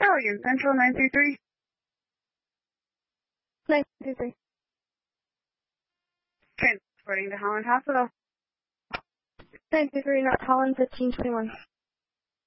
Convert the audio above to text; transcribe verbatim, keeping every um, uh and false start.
Allegan Central nine three three. nine three three. Transporting to Holland Hospital. nine three three, North Holland, fifteen twenty-one.